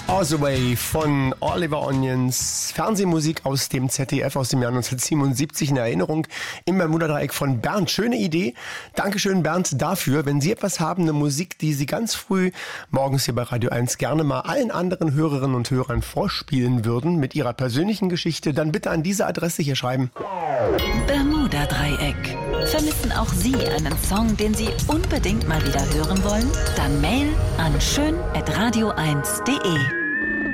Causeway von Oliver Onions, Fernsehmusik aus dem ZDF aus dem Jahr 1977 in Erinnerung im Bermuda-Dreieck von Bernd. Schöne Idee. Dankeschön, Bernd, dafür. Wenn Sie etwas haben, eine Musik, die Sie ganz früh morgens hier bei Radio 1 gerne mal allen anderen Hörerinnen und Hörern vorspielen würden mit Ihrer persönlichen Geschichte, dann bitte an diese Adresse hier schreiben. Bermuda-Dreieck. Vermissen auch Sie einen Song, den Sie unbedingt mal wieder hören wollen? Dann Mail an schön@radio1.de.